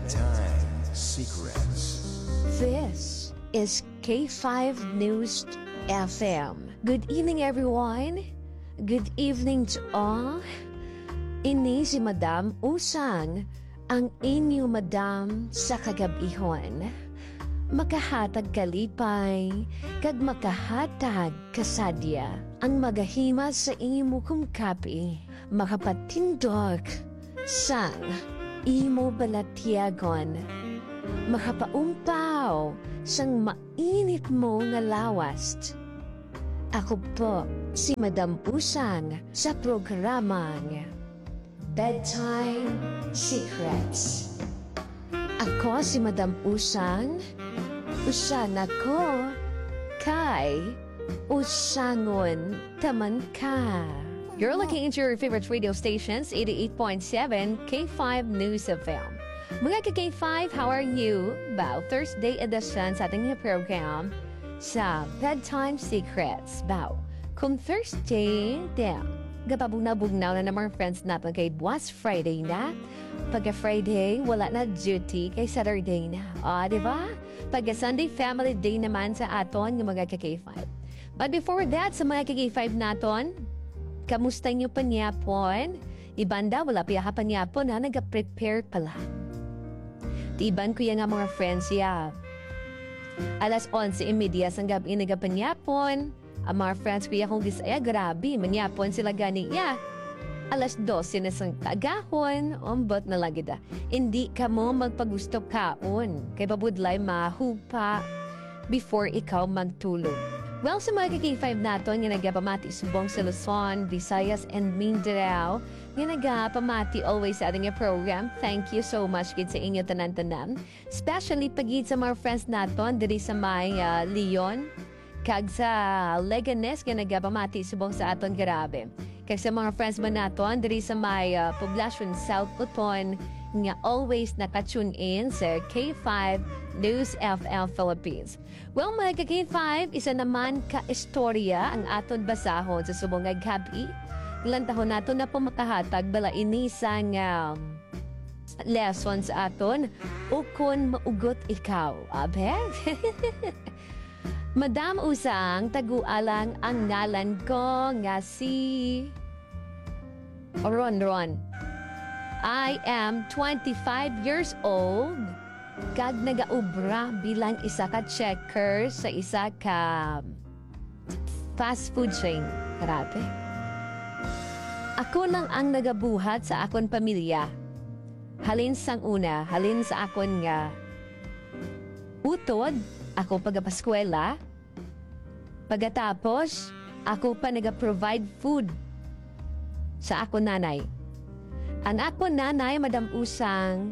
Bedtime Secrets. This is K5 News FM. Good evening, everyone. Good evening to all. Ini si Madam Usang, ang inyo Madam sa kagabihon. Makahatag kalipay, kag makahatag kasadya. Ang magahima sa imo kumkapi, makapatindog sang imo balatyagon. Makapaumpaw sang mainit mo nga lawast. Ako po si Madam Usang sa programang Bedtime Secrets. Ako si Madam Usang. Usan ako kay Usangon taman ka. You're looking into your favorite radio stations, 88.7 K5 News FM. Mga ka-K5, how are you? Bao, Thursday edition sa ating program sa Bedtime Secrets. Bao, kung Thursday, gapabugnaw na mga friends natin kay Buwas Friday na. Pagka-Friday, wala na duty kay Saturday na. O, diba? Pagka-Sunday, family day naman sa aton ng mga ka-K5. But before that, sa mga ka-K5 naton, kamusta nyo pa niya po? Ibanda, wala pa pa niya po na nag-prepare pala. Tiban ko yan nga mga friends ya. Alas 11:30 sang gabi nagapanyapon. Ang mga friends ko ya kung gisaya, grabe, manyapon sila gani ya. Alas 12 na sang tagahon, umbot na lagi da. Hindi ka mo magpagusto kaon, kay babudlay mahupa before ikaw magtulog. Well, sa mga ka-K5 naton, yung nagapamati subong sa Luzon, Visayas, and Mindanao, yung nagapamati always sa ating program. Thank you so much gid sa inyo tanan-tanan. Especially pagid sa mga friends naton diri sa may Leon, kag sa Leganes, yung nagapamati subong sa aton grabe. Kag sa mga friends man naton diri sa may Poblacion South Uton, nga always nakatune in sa K5 News FM Philippines. Well, mga ka-K5, isa naman ka-istorya ang aton basahon sa subong nga gabi. Ilang tahon nato na po makahatag bala inisang lessons aton ukon maugot ikaw. Abe? Madam Usang, tagualang ang ngalan ko nga si Ron. I am 25 years old. Kag nagaubra bilang isa ka checker sa isa ka fast food chain. Grabe. Ako lang ang nagabuhat sa akon pamilya. Halin sang una, halin sa akon nga utod, ako pagapaskwela. Pagkatapos, ako pa nagaprovide food sa akon nanay. Ang akon nanay, Madam Usang,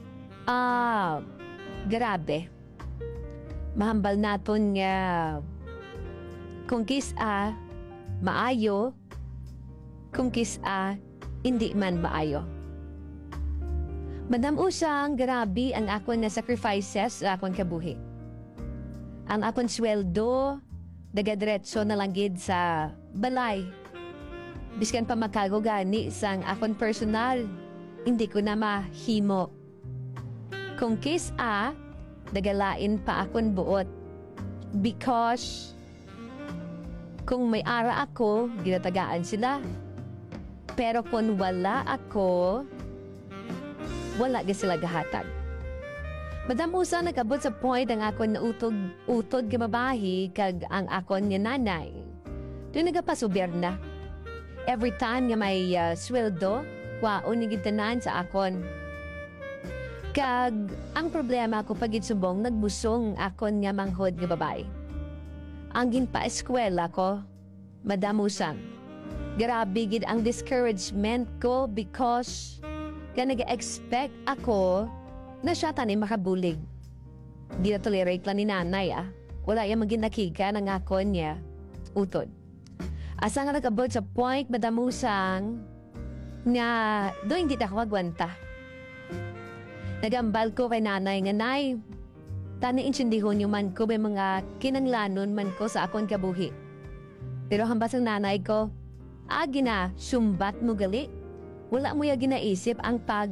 grabe. Mahambal naton nga kung kisa maayo, kung kisa hindi man maayo. Madam Usang, grabe ang akon na sacrifices sa akon kabuhi. Ang akon sweldo, dagadretso na lang gid sa balay. Biskan pa makago gani sang akon personal, hindi ko na mahimo. Kung kisa, dagalain pa akon buot. Because, kung may ara ako, ginatagaan sila. Pero kung wala ako, wala ga sila gahatag. Madam Usa, nagabot sa point ang akon na utod gamabahi kag ang akon nga nanay. Doon nagapasuber na. Every time nga may sweldo, kwaon ni gitanan sa akon. Kag ang problema ko pagid subong nagbusong akon nga manghod nga babay. Ang ginpa-eskwela ko, Madam Usang, grabe gid ang discouragement ko because ka nag-expect ako na siya tani makabulig. Di na tolerate lang ni nanay Wala yung maginakika ng akon niya. Utod. Asa nga nagabot sa point, Madam Usang, nga doon hindi ako magwanta. Nagambal ko kay nanay nga, nay, tani insindihon yung man ko may mga kinanglanon man ko sa akon kabuhi. Pero hambas ang nanay ko, gina, sumbat mo gali. Wala mo ya ginaisip ang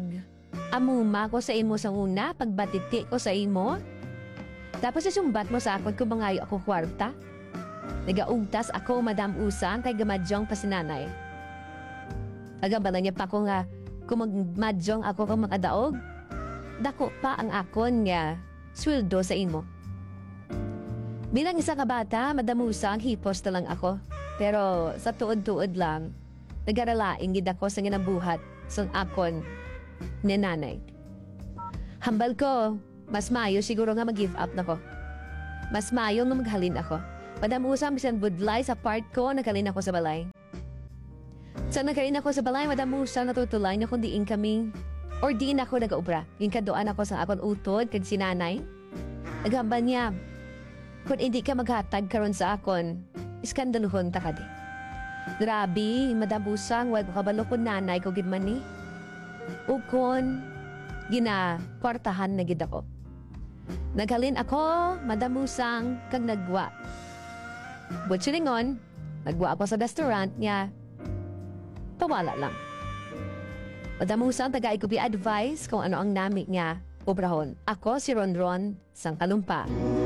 Amuma ko sa imo sa una, pagbatiti ko sa imo. Tapos isumbat mo sa akon kung mangayo ako kwarta. Nagaugtas ako, Madam Usang, kay gamadyong pa si nanay. Agambala niya pa ko nga, kung magmadyong ako kung makadaog, dako pa ang akon nga sweldo sa imo. Bilang isa ka bata, Madam Usang, hipos na lang ako. Pero sa tuod-tuod lang, nag-aralaing gid ako sa ginabuhat sa akon ni nanay. Hambal ko, mas mayo siguro nga mag-give up na ko. Mas mayo nga maghalin ako. Madam Usang, bisan budlay sa part ko, naghalin ako sa balay. Sa naghalin ako sa balay, Madam Usang, natutulay na kung diin kami or diin ako nag-ubra. Yung kadoan ako sa akon utod, kag si nanay. Naghambal niya, kung hindi ka maghatag karon sa akon, iskandaluhon ta ka di. Grabe, Madam Usang, wag ko kabalo ko nanay ko gid man ni. Ukon, gina-kwartahan na gid ako. Naghalin ako, Madam Usang, kag nagwa. Butchilingon, nagwa ako sa restaurant niya. Pawala lang. Madam Usang, tagay ko bi advice kung ano ang namik niya. Obrahon, ako si Ronron, sang Kalumpa.